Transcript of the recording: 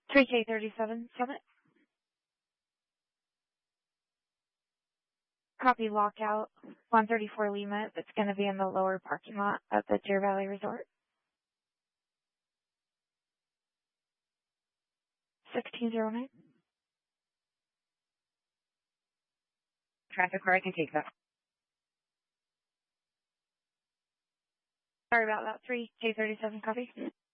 3K37 Summit. Copy lockout 134 Lima. It's going to be in the lower parking lot of the Deer Valley Resort. 1609. Traffic car, I can take that. Sorry about that. 3K37 copy.